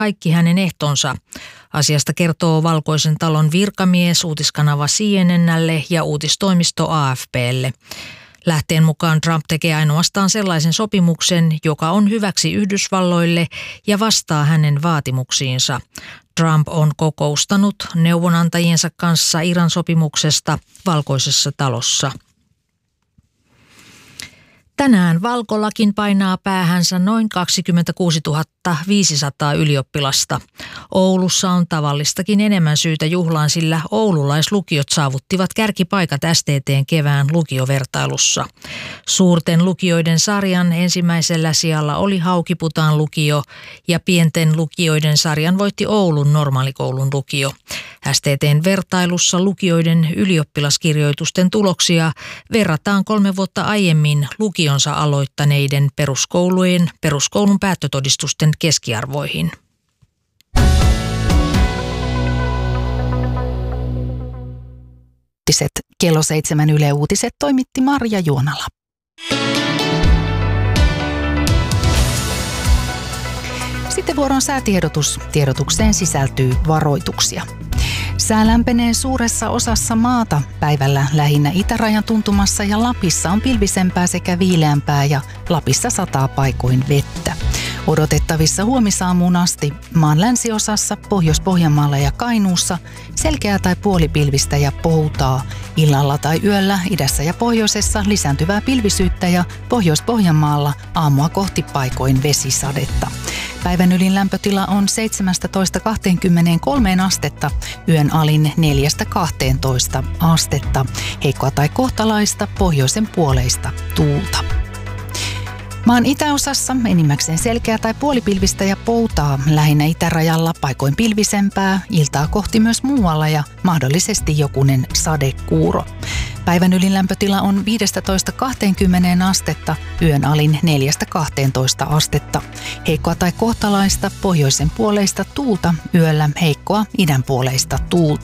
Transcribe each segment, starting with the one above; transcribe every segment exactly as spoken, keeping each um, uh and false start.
kaikki hänen ehtonsa. Asiasta kertoo Valkoisen talon virkamies uutiskanava C N N:lle ja uutistoimisto A F P:lle. Lähteen mukaan Trump tekee ainoastaan sellaisen sopimuksen, joka on hyväksi Yhdysvalloille ja vastaa hänen vaatimuksiinsa. Trump on kokoustanut neuvonantajiensa kanssa Iran sopimuksesta Valkoisessa talossa. Tänään valkolakin painaa päähänsä noin kaksikymmentäkuusituhatta viisisataa ylioppilasta. Oulussa on tavallistakin enemmän syytä juhlaan, sillä oululaislukiot saavuttivat kärkipaikat S T T:n kevään lukiovertailussa. Suurten lukioiden sarjan ensimmäisellä sijalla oli Haukiputaan lukio ja pienten lukioiden sarjan voitti Oulun normaalikoulun lukio. S T T:n vertailussa lukioiden ylioppilaskirjoitusten tuloksia verrataan kolme vuotta aiemmin lukionsa aloittaneiden peruskoulujen peruskoulun päättötodistusten keskiarvoihin. Uutiset. Kello seitsemän Yle Uutiset toimitti Marja Juonala. Sitten vuoron säätiedotus. Tiedotukseen sisältyy varoituksia. Sää lämpenee suuressa osassa maata. Päivällä lähinnä itärajan tuntumassa ja Lapissa on pilvisempää sekä viileämpää ja Lapissa sataa paikoin vettä. Odotettavissa huomisaamuun asti maan länsiosassa, Pohjois-Pohjanmaalla ja Kainuussa selkeää tai puolipilvistä ja poutaa. Illalla tai yöllä idässä ja pohjoisessa lisääntyvää pilvisyyttä ja Pohjois-Pohjanmaalla aamua kohti paikoin vesisadetta. Päivän ylin lämpötila on seitsemästätoista kahteenkymmeneenkolmeen astetta, yön alin neljästä kahteentoista astetta. Heikkoa tai kohtalaista pohjoisen puoleista tuulta. Maan itäosassa enimmäkseen selkeää tai puolipilvistä ja poutaa, lähinnä itärajalla paikoin pilvisempää, iltaa kohti myös muualla ja mahdollisesti jokunen sadekuuro. Päivän ylin lämpötila on viidestätoista kahteenkymmeneen astetta, yön alin neljästä kahteentoista astetta. Heikkoa tai kohtalaista pohjoisen puoleista tuulta, yöllä heikkoa idän puoleista tuulta.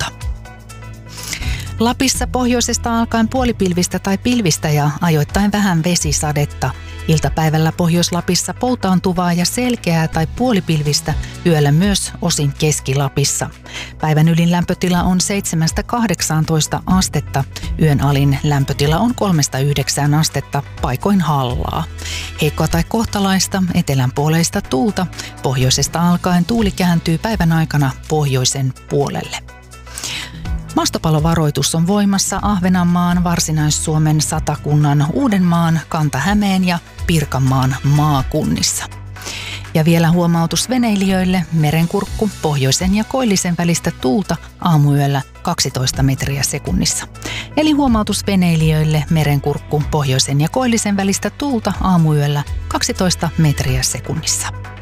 Lapissa pohjoisesta alkaen puolipilvistä tai pilvistä ja ajoittain vähän vesisadetta. Iltapäivällä Pohjois-Lapissa poutaantuvaa ja selkeää tai puolipilvistä, yöllä myös osin Keski-Lapissa. Päivän ylin lämpötila on seitsemästä kahdeksaantoista astetta, yön alin lämpötila on kolmesta yhdeksään astetta, paikoin hallaa. Heikkoa tai kohtalaista etelän puoleista tuulta, pohjoisesta alkaen tuuli kääntyy päivän aikana pohjoisen puolelle. Maastopalovaroitus on voimassa Ahvenanmaan, Varsinais-Suomen, Satakunnan, Uudenmaan, Kanta-Hämeen ja Pirkanmaan maakunnissa. Ja vielä huomautus veneilijöille, merenkurkku pohjoisen ja koillisen välistä tuulta aamuyöllä kaksitoista metriä sekunnissa. Eli huomautus veneilijöille, merenkurkku pohjoisen ja koillisen välistä tuulta aamuyöllä kaksitoista metriä sekunnissa.